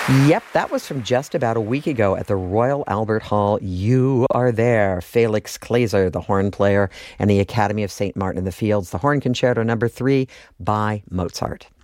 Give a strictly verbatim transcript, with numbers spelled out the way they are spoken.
Yep, that was from just about a week ago at the Royal Albert Hall. You are there. Felix Kleiser, the horn player, and the Academy of Saint Martin in the Fields, the Horn Concerto number three by Mozart.